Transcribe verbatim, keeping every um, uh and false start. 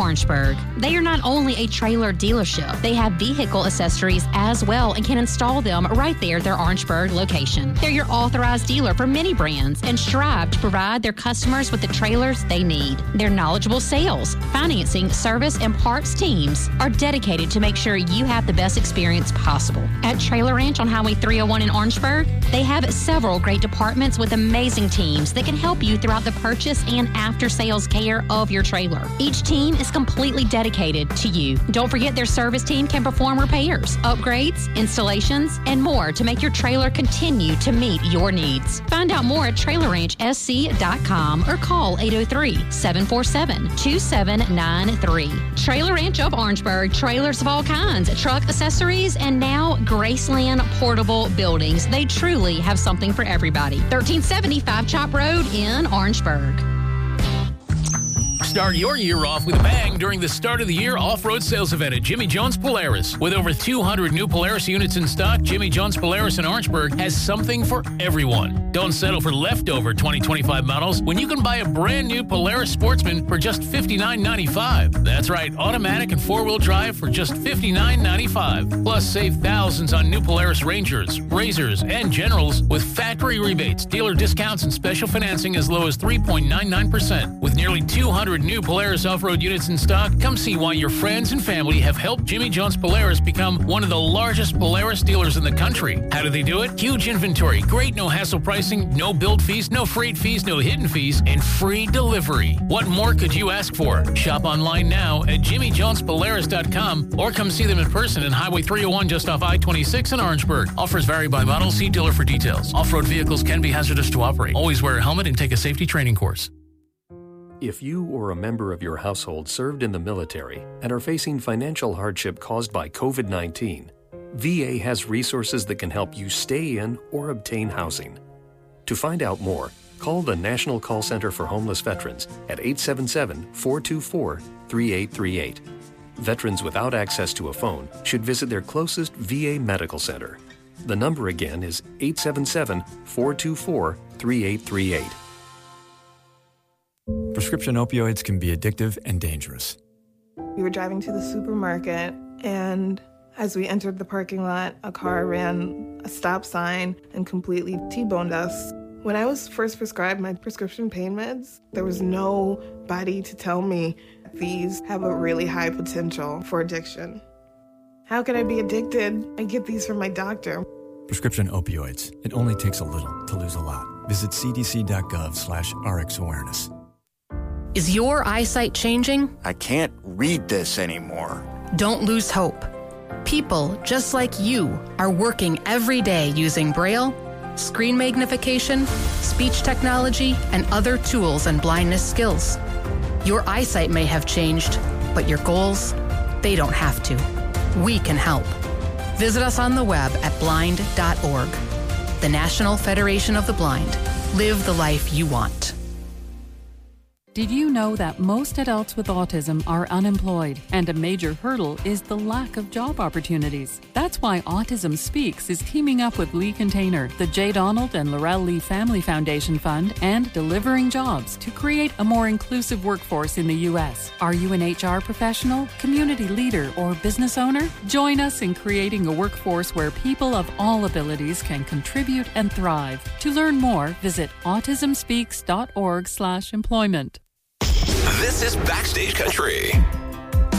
Orangeburg. They are not only a trailer dealership, they have vehicle accessories as well and can install them right there at their Orangeburg location. They're your authorized dealer for many brands and strive to provide their customers with the trailers they need. Their knowledgeable sales, financing, service, and parts teams are dedicated to make sure you have the best experience possible. At Trailer Ranch on Highway three oh one in Orangeburg, they have several great departments with amazing teams that can help you throughout the purchase and after-sales care of your trailer. Each team is completely dedicated to you. Don't forget their service team can perform repairs, upgrades, installations, and more to make your trailer continue to meet your needs. Find out more at trailer ranch s c dot com or call eight oh three, seven four seven, two seven nine three. Trailer Ranch of Orangeburg, trailers of all kinds, truck accessories, and now Graceland portable buildings. They truly have something for everybody. thirteen seventy-five Chop Road in Orangeburg. Start your year off with a bang during the start of the year off-road sales event at Jimmy John's Polaris. With over two hundred new Polaris units in stock, Jimmy John's Polaris in Orangeburg has something for everyone. Don't settle for leftover twenty twenty-five models when you can buy a brand new Polaris Sportsman for just fifty-nine ninety-five. That's right, automatic and four-wheel drive for just fifty-nine ninety-five. Plus, save thousands on new Polaris Rangers, Razors, and Generals with factory rebates, dealer discounts, and special financing as low as three point nine nine percent. With nearly two hundred new Polaris off-road units in stock, come see why your friends and family have helped Jimmy John's Polaris become one of the largest Polaris dealers in the country. How do they do it? Huge inventory, great no-hassle pricing, no build fees, no freight fees, no hidden fees, and free delivery. What more could you ask for? Shop online now at jimmy johns polaris dot com or come see them in person in Highway three oh one just off I twenty-six in Orangeburg. Offers vary by model. See dealer for details. Off-road vehicles can be hazardous to operate. Always wear a helmet and take a safety training course. If you or a member of your household served in the military and are facing financial hardship caused by covid nineteen, V A has resources that can help you stay in or obtain housing. To find out more, call the National Call Center for Homeless Veterans at eight seven seven, four two four, three eight three eight. Veterans without access to a phone should visit their closest V A medical center. The number again is eight seven seven, four two four, three eight three eight. Prescription opioids can be addictive and dangerous. We were driving to the supermarket, and as we entered the parking lot, a car ran a stop sign and completely T-boned us. When I was first prescribed my prescription pain meds, there was nobody to tell me these have a really high potential for addiction. How can I be addicted? I get these from my doctor. Prescription opioids. It only takes a little to lose a lot. Visit c d c dot gov slash r x awareness. Is your eyesight changing? I can't read this anymore. Don't lose hope. People just like you are working every day using Braille, screen magnification, speech technology, and other tools and blindness skills. Your eyesight may have changed, but your goals, they don't have to. We can help. Visit us on the web at blind dot org. The National Federation of the Blind. Live the life you want. Did you know that most adults with autism are unemployed, and a major hurdle is the lack of job opportunities? That's why Autism Speaks is teaming up with Lee Container, the J. Donald and Laurel Lee Family Foundation Fund, and Delivering Jobs to create a more inclusive workforce in the U S. Are you an H R professional, community leader, or business owner? Join us in creating a workforce where people of all abilities can contribute and thrive. To learn more, visit autism speaks dot org slash employment. This is Backstage Country.